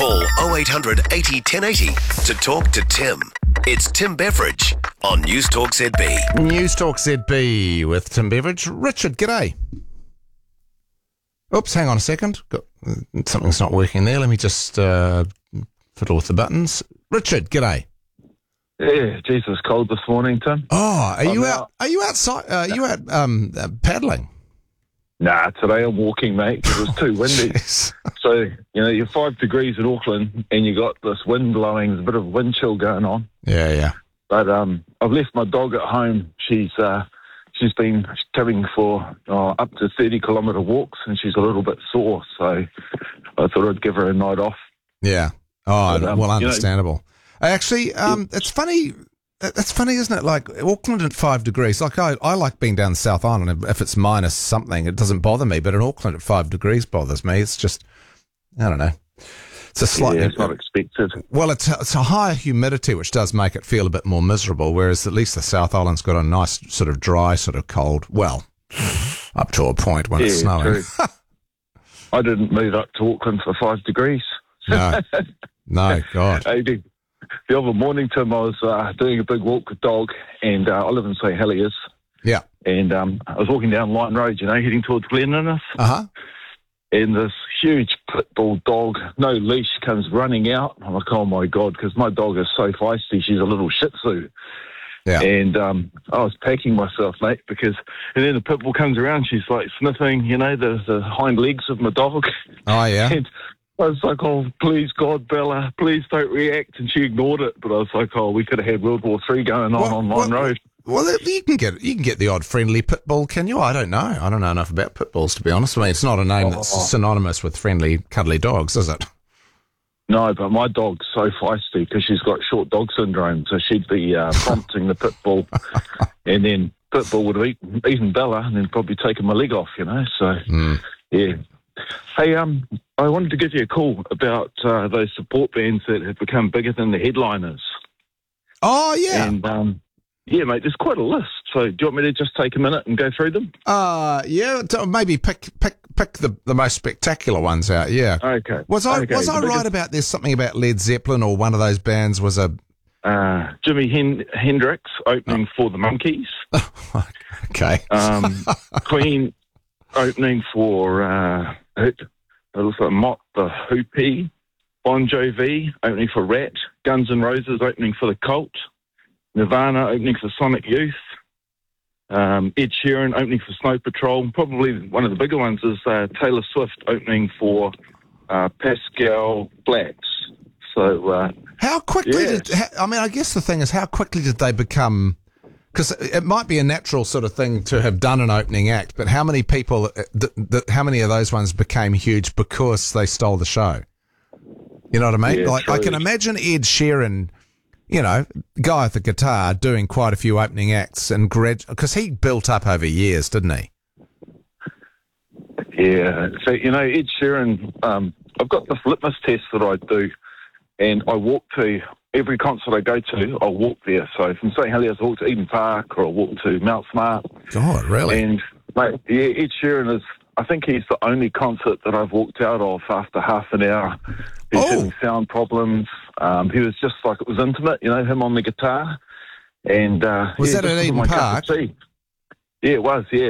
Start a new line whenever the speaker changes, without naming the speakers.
Call 0800 80 1080 to talk to Tim. It's Tim Beveridge on News Talk ZB.
News Talk ZB with Tim Beveridge. Richard, g'day. Oops, hang on a second. Something's not working there. Let me just fiddle with the buttons. Richard, g'day.
Yeah, Jesus, cold this morning, Tim.
Oh, are you out? Are you outside? Are you out paddling?
Nah, today I'm walking, mate. It was too windy. So, you're 5 degrees in Auckland and you got this wind blowing. There's a bit of wind chill going on.
Yeah.
But I've left my dog at home. She's been coming for up to 30-kilometre walks and she's a little bit sore. So I thought I'd give her a night off.
Yeah. Oh, but, well, understandable. Actually, it's funny. It's funny, isn't it? Like Auckland at 5 degrees. Like I like being down the South Island. If it's minus something, it doesn't bother me. But in Auckland at 5 degrees bothers me. It's just, I don't know. It's a slightly.
Yeah, it's not expected.
Well, it's a higher humidity, which does make it feel a bit more miserable. Whereas at least the South Island's got a nice sort of dry, sort of cold. Well, up to a point when it's snowing.
I didn't move up to Auckland for 5 degrees.
No, God.
The other morning, Tim, I was doing a big walk with dog, and I live in St Heliers.
Yeah.
And I was walking down Line Road, heading towards Glenninnis.
Uh-huh.
And this huge pit bull dog, no leash, comes running out. I'm like, oh, my God, because my dog is so feisty. She's a little Shih Tzu.
Yeah.
And I was packing myself, mate, and then the pit bull comes around. She's like sniffing, the hind legs of my dog.
Oh, yeah.
And I was like, oh, please, God, Bella, please don't react. And she ignored it. But I was like, oh, we could have had World War III going on Line Road.
Well, you can get the odd friendly pit bull, can you? I don't know. I don't know enough about pit bulls, to be honest. I mean, it's not a name that's synonymous with friendly, cuddly dogs, is it?
No, but my dog's so feisty because she's got short dog syndrome. So she'd be prompting the pit bull. And then pit bull would have eaten Bella and then probably taken my leg off, So, yeah. Hey, I wanted to give you a call about those support bands that have become bigger than the headliners.
Oh, yeah.
And, yeah, mate, there's quite a list. So do you want me to just take a minute and go through them?
Yeah, maybe pick the most spectacular ones out, yeah.
Okay.
Was I right about there's something about Led Zeppelin or one of those bands was a...
Jimi Hendrix opening for the Monkees.
Okay.
Queen opening for... it looks like Mott the Hoopy. Bon Jovi opening for Rat. Guns N' Roses opening for the Cult. Nirvana opening for Sonic Youth. Ed Sheeran opening for Snow Patrol. Probably one of the bigger ones is Taylor Swift opening for Pascal Blacks. So
how quickly I guess the thing is, how quickly did they become? Because it might be a natural sort of thing to have done an opening act, but how many people, how many of those ones became huge because they stole the show? You know what I mean?
Yeah,
like,
true.
I can imagine Ed Sheeran, guy with the guitar, doing quite a few opening acts, and because he built up over years, didn't he?
Yeah. So, Ed Sheeran, I've got this litmus test that I do, and I walk to every concert I go to, I'll walk there. So from St Heliers, I'll walk to Eden Park, or I'll walk to Mount Smart.
God, really?
And, mate, yeah, Ed Sheeran I think he's the only concert that I've walked out of after half an hour. He's having sound problems. He was just like, it was intimate, him on the guitar. And
was that at Eden Park?
Yeah, it was, yeah.